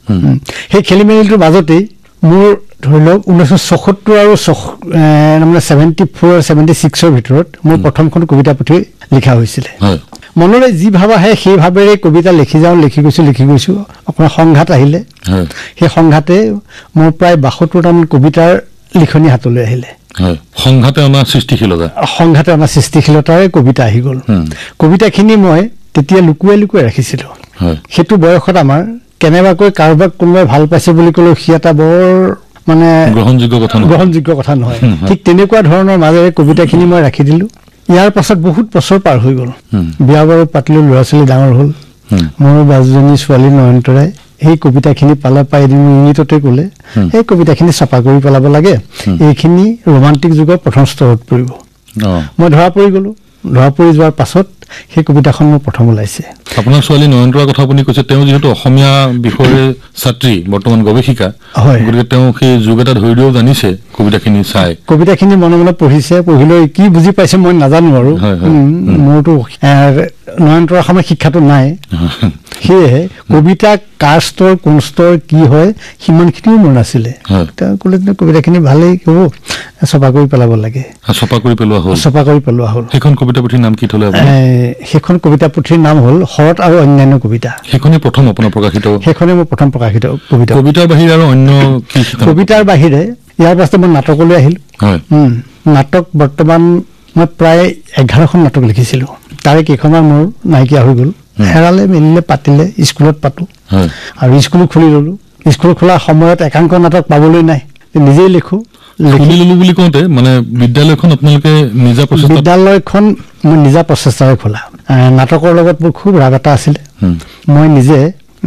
সেই খেলি মেলিটোৰ মাজতেই মোৰ ধৰি লওক 1974 আৰু 74 76ৰ ভিতৰত মোৰ প্ৰথমখন কবিতা পুথি লিখা হৈছিলে মনলৈ যি ভাৱ আহে সেই ভাৱেৰে কবিতা লিখি গৈছো অকণমান সংঘাত আহিলে সেই সংঘাতে মোৰ প্ৰায় 72টামান কবিতাৰ লিখনি হাতলৈ আহিলে সংঘাতে অনা সৃষ্টিশীলতাৰে কবিতা আহি গ'ল কবিতাখিনি মই তেতিয়া লুকুৱাই ৰাখিছিলোঁ সেইটো বয়সত আমাৰ কেনেবাকৈ কাৰোবাক কোনোবাই ভাল পাইছে বুলি ক'লেও সি এটা বৰ মানে গ্ৰহণযোগ্য কথা নহয় ঠিক তেনেকুৱা ধৰণৰ মাজেৰে কবিতাখিনি মই ৰাখি দিলোঁ ইয়াৰ পাছত বহুত বছৰ পাৰ হৈ গ'ল বিয়া বাৰু পাতিলোঁ ল'ৰা ছোৱালী ডাঙৰ হ'ল মোৰ বাজনী ছোৱালী নয়নতৰাই সেই কবিতাখিনি পাই এদিন ইউনিটতে ক'লে সেই কবিতাখিনি ছপা কৰি পেলাব লাগে এইখিনি ৰোমান্টিক যুগৰ প্ৰথম স্তৰত পৰিব মই ধৰা পৰি গ'লোঁ ধৰা পৰি যোৱাৰ পাছত সেই কবিতাখন মোৰ প্ৰথম ওলাইছে আপোনাৰ ছোৱালী নয়নতৰাৰ কথা আপুনি কৈছে তেওঁ যিহেতু অসমীয়া বিষয়ৰ ছাত্ৰী বৰ্তমান গৱেষিকা গতিকে তেওঁ সেই যুগ এটা ধৰি দিও জানিছে কবিতাখিনি চাই কবিতাখিনি মনে মনে পঢ়িলৈ কি বুজি পাইছে মই নাজানো আৰু মোৰতো নয়নতৰাৰ সময় শিক্ষাটো নাই সেয়েহে কবিতা কাৰ স্তৰ কোন স্তৰ কি হয় সিমানখিনিও মোৰ নাছিলে তেওঁ ক'লে কবিতাখিনি ভালেই ক'ব ছপা কৰি পেলাব লাগে ছপা কৰি পেলোৱা হ'ল সেইখন কবিতা পুথিৰ নাম কি থলে সেইখন কবিতা পুথিৰ নাম হ'ল শৰৎ আৰু অন্যান্য কবিতা সেইখনে প্ৰথম আপোনাৰ প্ৰকাশিত সেইখনে মোৰ প্ৰথম প্ৰকাশিত কবিতা কবিতাৰ বাহিৰে আৰু অন্য কি কবিতাৰ বাহিৰে ইয়াৰ পাছতে মই নাটকলৈ আহিলোঁ নাটক বৰ্তমান মই প্ৰায় 11খন নাটক লিখিছিলোঁ তাৰে কেইখনমান মোৰ নাইকিয়া হৈ গ'ল হেৰালে মেলিলে পাতিলে স্কুলত পাতোঁ আৰু স্কুলো খুলি ল'লোঁ স্কুল খোলাৰ সময়ত একাংক নাটক পাবলৈ নাই নিজেই লিখোঁ বুলি কওঁতে মানে বিদ্যালয়খন আপোনালোকে বিদ্যালয়খন মই নিজা প্ৰচেষ্টাৰে খোলা নাটকৰ লগত মোৰ খুব ৰাগ এটা আছিলে মই নিজে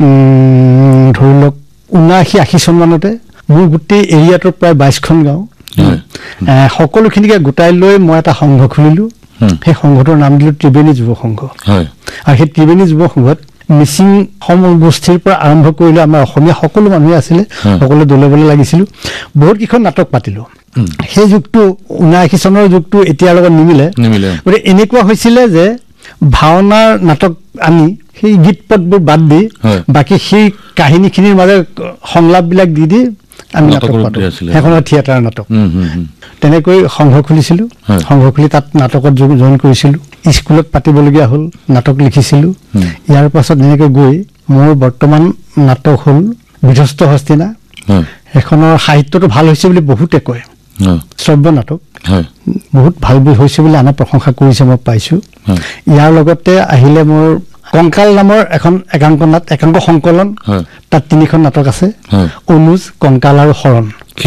ধৰি লওক 79-80 চনমানতে মোৰ গোটেই এৰিয়াটোৰ প্ৰায় 22খন গাঁও সকলোখিনিকে গোটাই লৈ মই এটা সংঘ খুলিলোঁ সেই সংঘটোৰ নাম দিলোঁ ত্ৰিবেণী যুৱ সংঘ আৰু সেই ত্ৰিবেণী যুৱ সংঘত মিচিং সমগোষ্ঠীৰ পৰা আৰম্ভ কৰিলে আমাৰ অসমীয়া সকলো মানুহে আছিলে সকলো দলে লাগিছিলোঁ বহুত কেইখন নাটক পাতিলোঁ সেই যুগটো 79 চনৰ যুগটো এতিয়াৰ লগত নিমিলে গতিকে এনেকুৱা হৈছিলে যে ভাওনাৰ নাটক আনি সেই গীত পদবোৰ বাদ দি বাকী সেই কাহিনীখিনিৰ মাজে সংলাপবিলাক দি আমি নাটক পাতোঁ সেইখনৰ থিয়েটাৰ নাটক তেনেকৈ সংঘ খুলিছিলোঁ সংঘ খুলি তাত নাটকত জইন কৰিছিলোঁ স্কুলত পাতিবলগীয়া হ'ল নাটক লিখিছিলোঁ ইয়াৰ পাছত এনেকৈ গৈ মোৰ বৰ্তমান নাটক হ'ল বিধ্বস্ত হস্তিনা সেইখনৰ সাহিত্যটো ভাল হৈছে বুলি বহুতে কয় শ্ৰব্য নাটক বহুত ভাল হৈছে বুলি আনে প্ৰশংসা কৰিছে মই পাইছোঁ ইয়াৰ লগতে আহিলে মোৰ কংকাল নামৰ এখন একাংক সংকলন তাত 3খন নাটক আছে অনুজ কংকাল আৰু শৰণ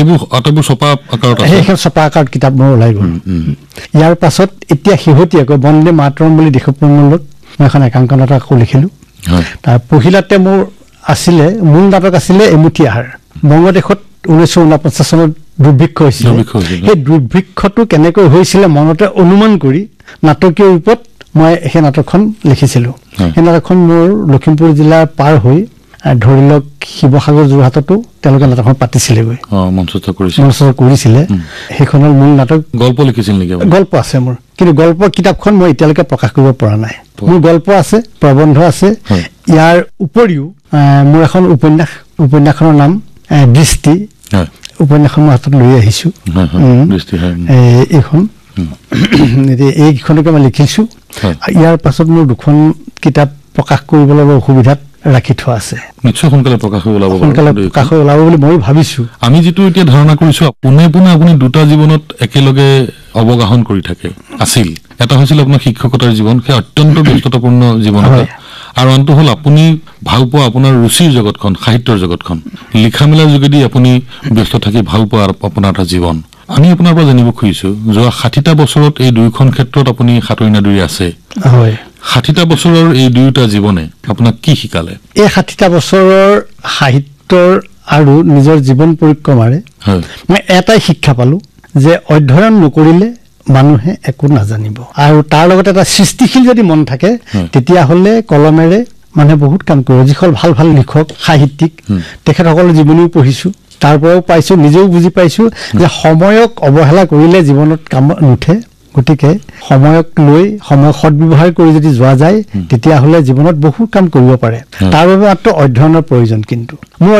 সেইখন ছপা আকাৰত কিতাপ মোৰ ওলাই গ'ল ইয়াৰ পাছত এতিয়া শেহতীয়াকৈ বন্দে মাতৰম বুলি দেশপ্ৰেমমূলক মই এখন একাংক নাটক আকৌ লিখিলোঁ তাৰ পহিলাতে মোৰ মূল নাটক আছিলে এমুঠি আহাৰ বংগদেশত 1949 চনত দুৰ্ভিক্ষ হৈছিল সেই দুৰ্ভিক্ষটো কেনেকৈ হৈছিলে মনতে অনুমান কৰি নাটকীয় ৰূপত মই সেই নাটকখন লিখিছিলোঁ সেই নাটকখন মোৰ লখিমপুৰ জিলাৰ পাৰ হৈ ধৰি লওক শিৱসাগৰ যোৰহাটতো তেওঁলোকে নাটকখন পাতিছিলেগৈ মঞ্চস্থ কৰিছিলে সেইখনৰ মূল নাটক গল্প লিখিছিল নেকি গল্প আছে মোৰ কিন্তু গল্পৰ কিতাপখন মই এতিয়ালৈকে প্ৰকাশ কৰিব পৰা নাই মোৰ গল্প আছে প্ৰবন্ধ আছে ইয়াৰ উপৰিও মোৰ এখন উপন্যাসখনৰ নাম দৃষ্টি উপন্যাসখন মই হাতত লৈ আহিছোঁ এইখন এইকেইখনকে মই লিখিছোঁ ইয়াৰ পাছত মোৰ 2খন কিতাপ প্ৰকাশ কৰিবলৈ অসুবিধাত ৰাখি থোৱা আছে নিশ্চয় সোনকালে প্ৰকাশ হৈ ওলাব বুলি মই ভাবিছোঁ আমি যিটো এতিয়া ধাৰণা কৰিছোঁ পোনে আপুনি 2টা জীৱনত একেলগে অৱগাহন কৰি থাকে আছিল এটা হৈছিল আপোনাৰ শিক্ষকতাৰ জীৱন সেই অত্যন্ত ব্যস্ততাপূৰ্ণ জীৱন আৰু আনটো হ'ল আপুনি ভাল পোৱা আপোনাৰ ৰুচিৰ জগতখন সাহিত্যৰ জগতখন লিখা মেলাৰ যোগেদি আপুনি ব্যস্ত থাকি ভাল পোৱা আপোনাৰ এটা জীৱন আমি আপোনাৰ পৰা জানিব খুজিছোঁ যোৱা 60টা বছৰত এই 2খন ক্ষেত্ৰত আপুনি সাঁতুৰি নাদুৰি আছে 60টা বছৰৰ এই 2টা জীৱনে আপোনাক কি শিকালে এই 60টা বছৰৰ সাহিত্যৰ আৰু নিজৰ জীৱন পৰিক্ৰমাৰে মই এটাই শিক্ষা পালোঁ যে অধ্যয়ন নকৰিলে মানুহে একো নাজানিব আৰু তাৰ লগতে এটা সৃষ্টিশীল যদি মন থাকে তেতিয়াহ'লে কলমেৰে মানুহে বহুত কাম কৰিব যিসকল ভাল লিখক সাহিত্যিক তেখেতসকলৰ জীৱনীও পঢ়িছোঁ তাৰ পৰাও পাইছোঁ নিজেও বুজি পাইছোঁ যে সময়ক অৱহেলা কৰিলে জীৱনত কাম নুঠে গতিকে সময়ক লৈ সময় সদ্ব্যৱহাৰ কৰি যদি যোৱা যায় তেতিয়াহ'লে জীৱনত বহুত কাম কৰিব পাৰে তাৰ বাবে মাত্ৰ অধ্যয়নৰ প্ৰয়োজন কিন্তু মোৰ